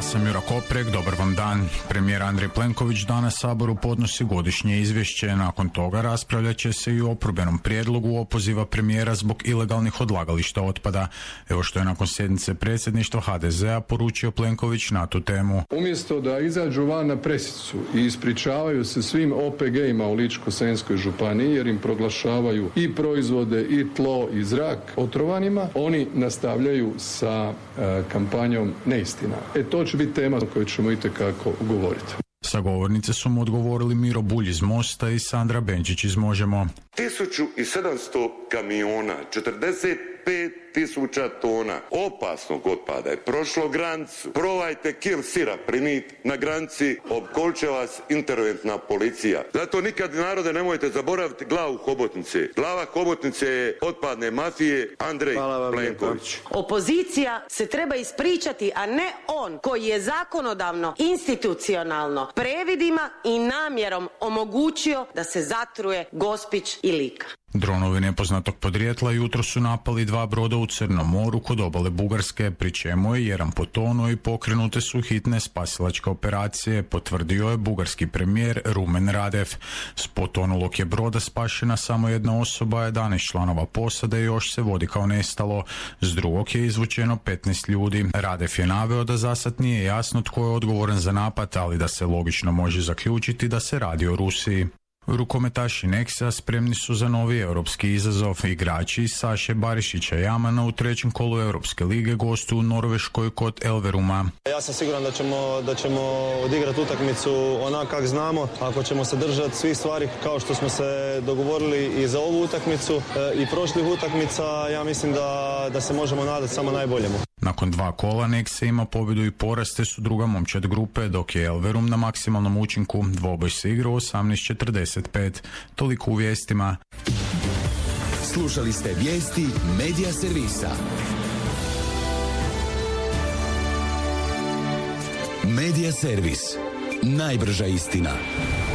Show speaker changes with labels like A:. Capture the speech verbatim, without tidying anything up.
A: sam Jura Koprek, dobar vam dan. Premijer Andrej Plenković danas Saboru podnosi godišnje izvješće. Nakon toga raspravljat će se i o oporbenom prijedlogu opoziva premijera zbog ilegalnih odlagališta otpada. Evo što je nakon sjednice predsjedništva ha de zea poručio Plenković na tu temu.
B: Umjesto da izađu van na presicu i ispričavaju se svim o pe geima u Ličko-senjskoj županiji jer im proglašavaju i proizvode i tlo i zrak otrovanima, oni nastavljaju sa e, kampanjom neistina. E to će biti tema o kojoj ćemo itekako govoriti.
A: Sa govornice su mu odgovorili Miro Bulj iz Mosta i Sandra Benčić iz Možemo.
C: tisuću sedamsto kamiona, četrdeset pet tisuća tona opasnog otpada je prošlo granicu. Probajte kil sira primit na granici, opkolče vas interventna policija. Zato nikad, narode, nemojte zaboraviti glavu hobotnice. Glava hobotnice je otpadne mafije Andrej Plenković.
D: Opozicija se treba ispričati, a ne on koji je zakonodavno, institucionalno, previdima i namjerom omogućio da se zatruje Gospić i Lika.
A: Dronovi nepoznatog podrijetla jutro su napali dva broda u Crnom moru kod obale Bugarske, pri čemu je jedan potonuo i pokrenute su hitne spasilačke operacije, potvrdio je bugarski premijer Rumen Radev. S potonulog je broda spašena samo jedna osoba, jedanaest članova posade još se vodi kao nestalo. S drugog je izvučeno petnaest ljudi. Radev je naveo da zasad nije jasno tko je odgovoran za napad, ali da se logično može zaključiti da se radi o Rusiji. Rukometaši Nexa spremni su za novi europski izazov. Igrači Saše Barišića Jamana u trećem kolu Europske lige gostuju u Norveškoj kod Elveruma.
E: Ja sam siguran da ćemo, da ćemo odigrati utakmicu onako kako znamo. Ako ćemo se držati svih stvari kao što smo se dogovorili i za ovu utakmicu i prošlih utakmica, ja mislim da, da se možemo nadati samo najboljemu.
A: Nakon dva kola Nexa ima pobjedu i poraz, te su druga momčad grupe, dok je Elverum na maksimalnom učinku. Dvoboj se igra u osamnaest četrdeset pet. Toliko u vijestima.
F: Slušali ste vijesti Medija servisa. Medija servis. Najbrža istina.